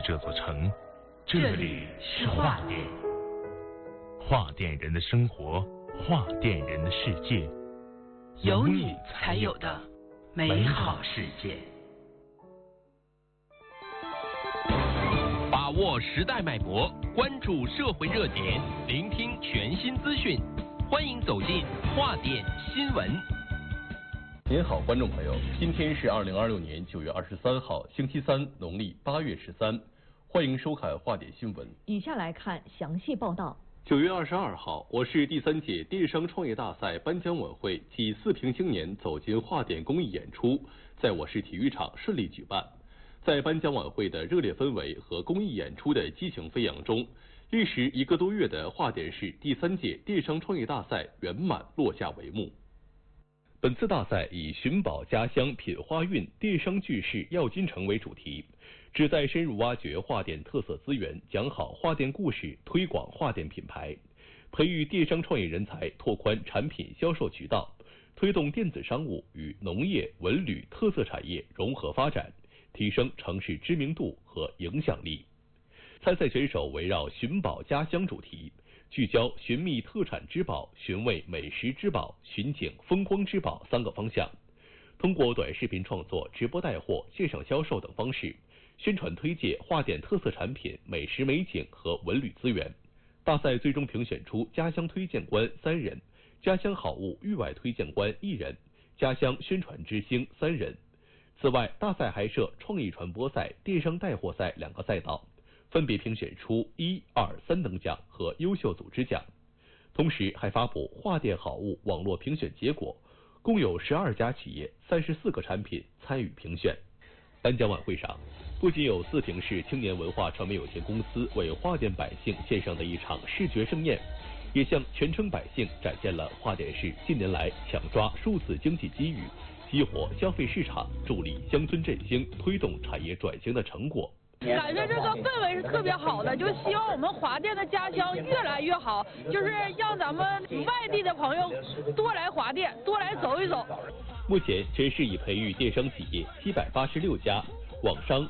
这座城，这里是桦甸。桦甸人的生活，桦甸人的世界， 有你才有的美好世界。 把握时代脉搏，关注社会热点，聆听全新资讯，欢迎走进桦甸新闻。 您好，观众朋友，今天是2026年9月23号，星期三，农历8月13，欢迎收看桦甸新闻。 以下来看详细报道。 9月22号，我市第3届电商创业大赛颁奖晚会暨4平青年走进桦甸公益演出在我市体育场顺利举办。在颁奖晚会的热烈氛围和公益演出的激情飞扬中，历时1个多月的桦甸市第3届电商创业大赛圆满落下帷幕。本次大赛以寻宝家乡品花韵，电商聚势耀金城为主题，旨在深入挖掘桦甸特色资源，讲好桦甸故事，推广桦甸品牌，培育电商创业人才，拓宽产品销售渠道，推动电子商务与农业、文旅特色产业融合发展，提升城市知名度和影响力。参赛选手围绕寻宝家乡主题，聚焦寻觅特产之宝、寻味美食之宝、寻景风光之宝3个方向，通过短视频创作、直播带货、线上销售等方式，宣传推介桦甸特色产品、美食美景和文旅资源。大赛最终评选出家乡推荐官3人，家乡好物域外推荐官1人，家乡宣传之星3人。此外，大赛还设创意传播赛、电商带货赛2个赛道，分别评选出1、2、3等奖和优秀组织奖。同时还发布桦甸好物网络评选结果，共有12家企业、34个产品参与评选。颁奖晚会上，不仅有4平市青年文化传媒有限公司为桦甸百姓献上的一场视觉盛宴，也向全城百姓展现了桦甸市近年来抢抓数字经济机遇，激活消费市场，助力乡村振兴，推动产业转型的成果。 感觉这个氛围是特别好的，就希望我们桦甸的家乡越来越好，就是让咱们外地的朋友多来桦甸，多来走一走。 目前，全市已培育电商企业786家，网商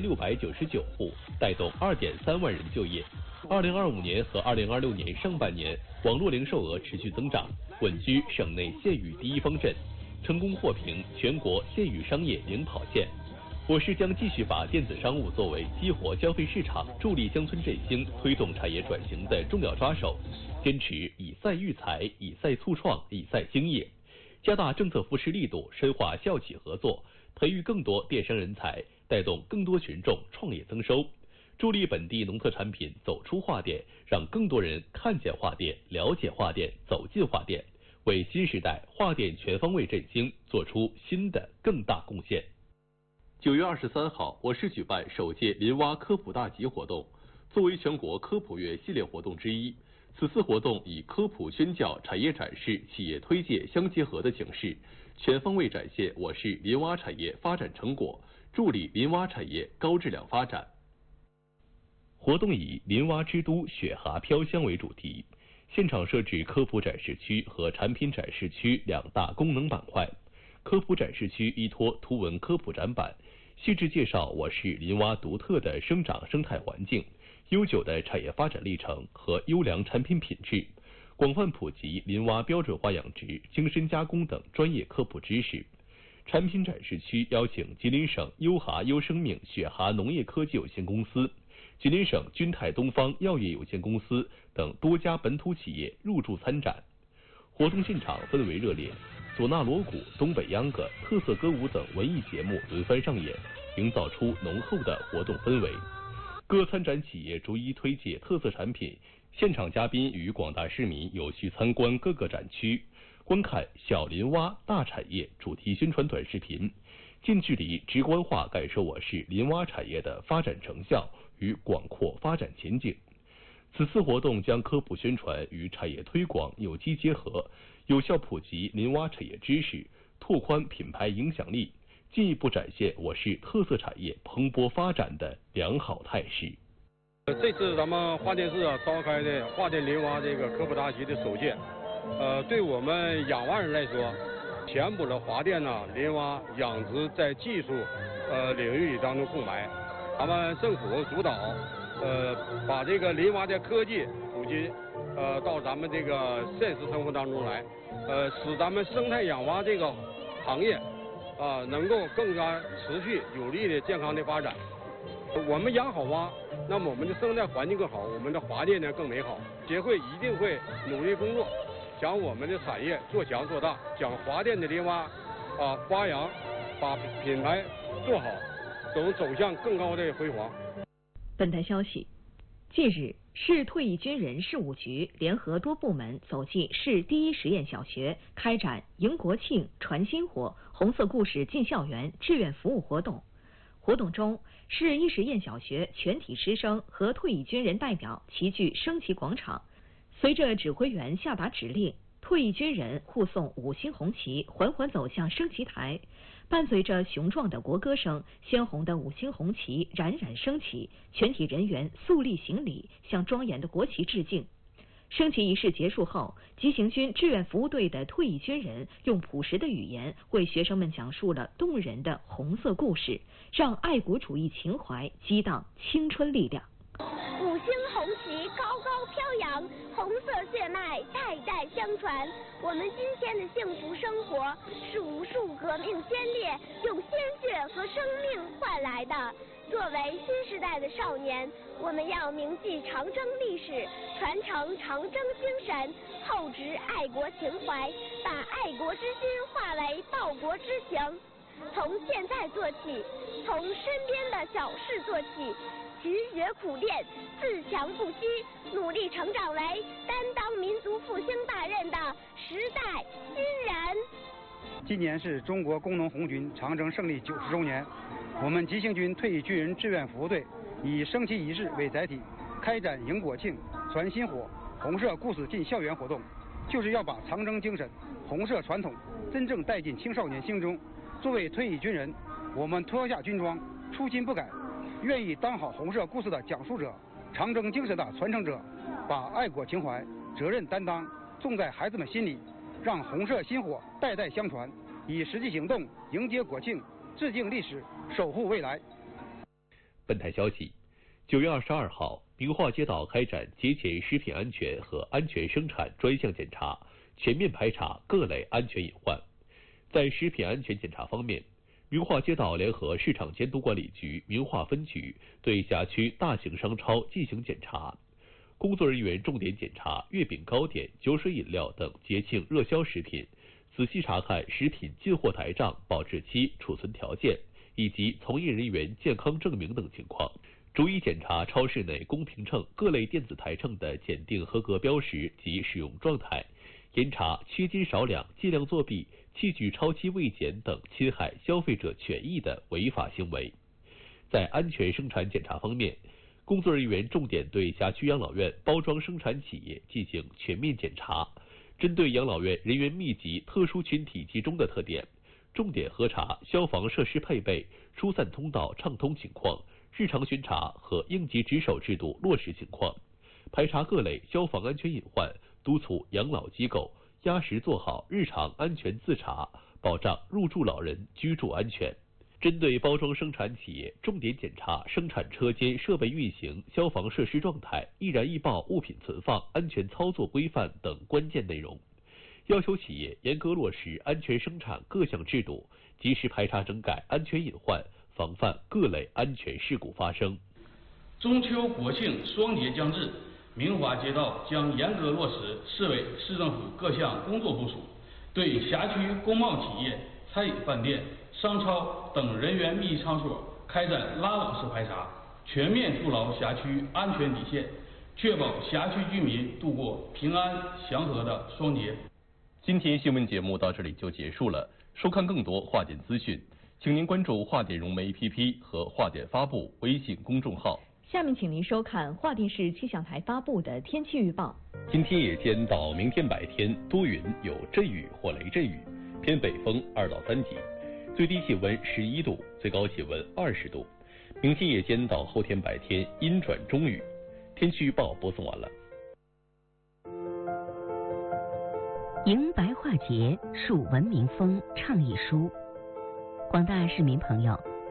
5699户，带动2.3万人就业。2025年和2026年上半年，网络零售额持续增长，稳居省内县域第1方阵，成功获评全国县域商业领跑线。我市将继续把电子商务作为激活消费市场、助力乡村振兴、推动产业转型的重要抓手，坚持以赛育才、以赛促创、以赛兴业，加大政策扶持力度，深化校企合作，培育更多电商人才，带动更多群众创业增收，助力本地农特产品走出桦甸，让更多人看见桦甸、了解桦甸、走进桦甸，为新时代桦甸全方位振兴做出新的更大贡献。9月23号，我市举办首届林蛙科普大集活动，作为全国科普月系列活动之一，此次活动以科普宣教、产业展示、企业推介相结合的形式，全方位展现我市林蛙产业发展成果，助力林蛙产业高质量发展。活动以林蛙之都雪蛤飘香为主题，现场设置科普展示区和产品展示区2大功能板块。科普展示区依托图文科普展板，细致介绍我市林蛙独特的生长生态环境、悠久的产业发展历程和优良产品品质，广泛普及林蛙标准化养殖、精深加工等专业科普知识。产品展示区邀请吉林省优蛤优生命雪蛤农业科技有限公司、吉林省君泰东方药业有限公司等多家本土企业入驻参展。活动现场氛围热烈，唢呐锣鼓、东北秧歌、特色歌舞等文艺节目轮番上演，营造出浓厚的活动氛围。各参展企业逐一推介特色产品，现场嘉宾与广大市民有序参观各个展区，观看小林蛙大产业主题宣传短视频，近距离直观化感受我市林蛙产业的发展成效与广阔发展前景。此次活动将科普宣传与产业推广有机结合，有效普及林蛙产业知识，拓宽品牌影响力，进一步展现我市特色产业蓬勃发展的良好态势。 这次咱们桦甸市召开的桦甸林蛙这个科普大集的首届，对我们养蛙人来说，填补了桦甸林蛙养殖在技术领域里当中空白。 咱们政府主导，把这个林蛙的科技普及，到咱们这个现实生活当中来，使咱们生态养蛙这个行业能够更加持续有力的健康的发展。我们养好蛙，那么我们的生态环境更好，我们的华电呢更美好。协会一定会努力工作，将我们的产业做强做大，将华电的林蛙发扬，把品牌做好，走向更高的辉煌。 本台消息，近日，市退役军人事务局联合多部门走进市第一实验小学，开展迎国庆、传薪火、红色故事进校园志愿服务活动。活动中，市一实验小学全体师生和退役军人代表齐聚升旗广场，随着指挥员下达指令，退役军人护送5星红旗缓缓走向升旗台，伴随着雄壮的国歌声，鲜红的5星红旗冉冉升起，全体人员肃立行礼，向庄严的国旗致敬。升旗仪式结束后，急行军志愿服务队的退役军人用朴实的语言为学生们讲述了动人的红色故事，让爱国主义情怀激荡青春力量。 5星红旗高高飘扬，红色血脉代代相传。我们今天的幸福生活是无数革命先烈用鲜血和生命换来的。作为新时代的少年，我们要铭记长征历史，传承长征精神，厚植爱国情怀，把爱国之心化为报国之情。从现在做起，从身边的小事做起，勤学苦练，自强不息，努力成长为担当民族复兴大任的时代新人。 今年是中国工农红军长征胜利90周年，我们急行军退役军人志愿服务队以升旗仪式为载体，开展迎国庆、传薪火、红色故事进校园活动，就是要把长征精神、红色传统真正带进青少年心中。作为退役军人，我们脱下军装，初心不改，愿意当好红色故事的讲述者，长征精神的传承者，把爱国情怀、责任担当种在孩子们心里，让红色薪火代代相传，以实际行动迎接国庆，致敬历史，守护未来。 本台消息，9月22号，明化街道开展节前食品安全和安全生产专项检查，全面排查各类安全隐患。在食品安全检查方面，明化街道联合市场监督管理局明化分局对辖区大型商超进行检查，工作人员重点检查月饼糕点、酒水饮料等节庆热销食品，仔细查看食品进货台账、保质期、储存条件以及从业人员健康证明等情况，逐一检查超市内公平秤各类电子台秤的检定合格标识及使用状态，严查缺斤少两、计量作弊、器具超期未检等侵害消费者权益的违法行为。在安全生产检查方面，工作人员重点对辖区养老院包装生产企业进行全面检查，针对养老院人员密集、特殊群体集中的特点，重点核查消防设施配备、疏散通道畅通情况，日常巡查和应急值守制度落实情况，排查各类消防安全隐患，督促养老机构压实做好日常安全自查，保障入住老人居住安全。针对包装生产企业，重点检查生产车间设备运行、消防设施状态、易燃易爆物品存放、安全操作规范等关键内容，要求企业严格落实安全生产各项制度，及时排查整改安全隐患，防范各类安全事故发生。 中秋国庆双节将至，明华街道将严格落实市委市政府各项工作部署，对辖区工贸企业、餐饮饭店、商超等人员密集场所开展拉网式排查，全面筑牢辖区安全底线，确保辖区居民度过平安祥和的双节。 今天新闻节目到这里就结束了，收看更多华电资讯，请您关注华电融媒 APP 和华电发布微信公众号。 下面请您收看华电视气象台发布的天气预报。 今天夜间到明天白天多云，有阵雨或雷阵雨，偏北风2到3级，最低气温11度，最高气温20度。明天夜间到后天白天阴转中雨。天气预报播送完了。 迎白化节，树文明风倡议书。广大市民朋友，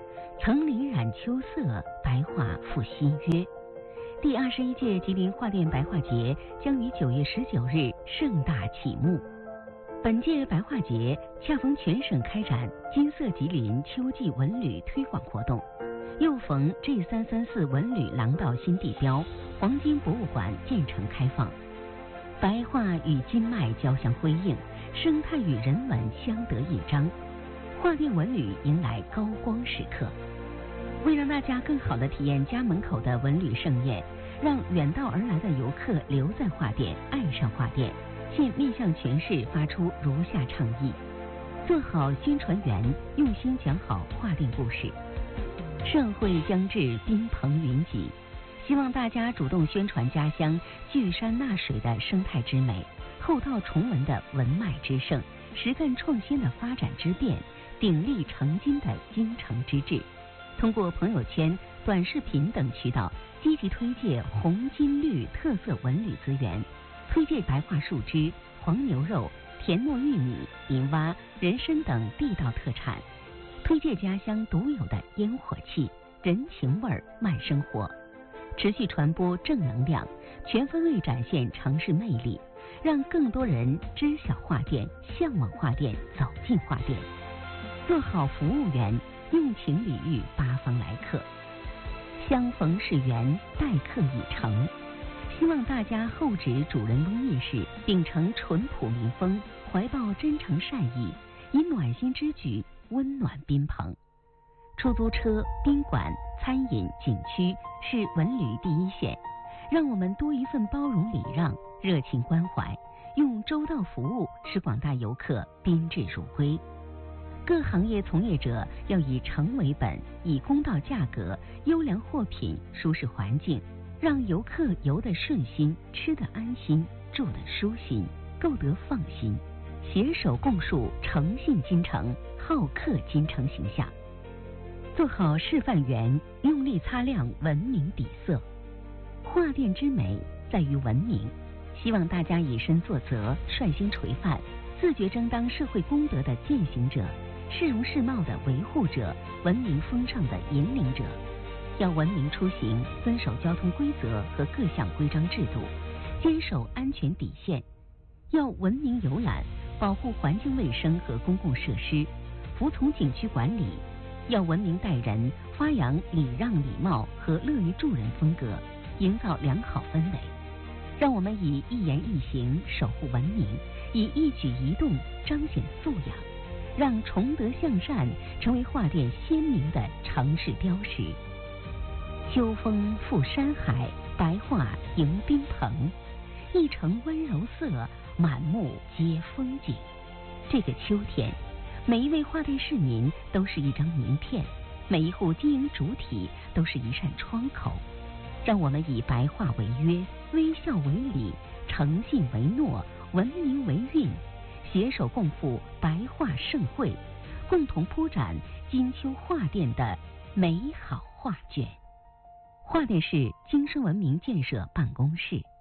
层林染秋色，白画复新约。第21届吉林画店白画节将于9月19日盛大启幕。本届白画节恰逢全省开展金色吉林秋季文旅推广活动，又逢 G334 文旅廊道新地标黄金博物馆建成开放，白画与金脉交相辉映，生态与人文相得益彰，画店文旅迎来高光时刻。为让大家更好地体验家门口的文旅盛宴，让远道而来的游客留在画店，爱上画店，现面向全市发出如下倡议：做好宣传员，用心讲好画店故事。盛会将至，宾朋云集，希望大家主动宣传家乡聚山纳水的生态之美，厚道崇文的文脉之盛，实干创新的发展之变，鼎力成金的精诚之志。通过朋友圈、短视频等渠道，积极推介红金绿特色文旅资源，推介白桦树枝、黄牛肉、田糯玉米、银蛙、人参等地道特产，推介家乡独有的烟火气、人情味儿、慢生活，持续传播正能量，全方位展现城市魅力，让更多人知晓画店、向往画店、走进画店，做好服务员，用情礼遇八方来客。相逢是缘，待客已成。希望大家厚植主人翁意识，秉承淳朴民风，怀抱真诚善意，以暖心之举温暖宾朋。出租车、宾馆、餐饮、景区是文旅第一线，让我们多一份包容礼让、热情关怀，用周到服务使广大游客宾至如归。各行业从业者要以诚为本，以公道价格、优良货品、舒适环境，让游客游得顺心，吃得安心，住得舒心，购得放心，携手共树诚信金城、好客金城形象。做好示范员，用力擦亮文明底色。画店之美在于文明，希望大家以身作则，率先垂范，自觉争当社会公德的践行者，市容市貌的维护者，文明风尚的引领者。要文明出行，遵守交通规则和各项规章制度，坚守安全底线。要文明游览，保护环境卫生和公共设施，服从景区管理。要文明待人，发扬礼让礼貌和乐于助人风格，营造良好氛围。让我们以一言一行守护文明，以一举一动彰显素养，让崇德向善成为画店鲜明的城市标识。秋风赴山海，白画迎宾朋，一城温柔色，满目皆风景。这个秋天，每一位画店市民都是一张名片，每一户经营主体都是一扇窗口。让我们以白画为约，微笑为礼，诚信为诺，文明为韵，携手共赴白画盛会，共同铺展金秋画店的美好画卷。画店市精神文明建设办公室。